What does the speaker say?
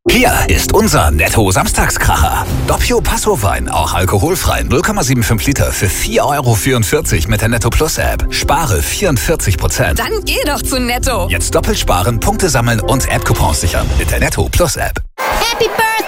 Hier ist unser Netto-Samstagskracher. Doppio Passo-Wein, auch alkoholfrei, 0,75 Liter für 4,44 € mit der Netto Plus App. Spare 44%. Dann geh doch zu Netto. Jetzt doppelt sparen, Punkte sammeln und App-Coupons sichern mit der Netto Plus App. Happy Birthday!